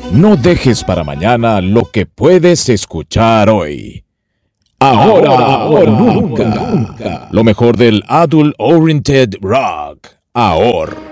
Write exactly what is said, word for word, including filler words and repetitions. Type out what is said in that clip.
No dejes para mañana lo que puedes escuchar hoy. Ahora, ahora o nunca. nunca. Lo mejor del Adult Oriented Rock. Ahora.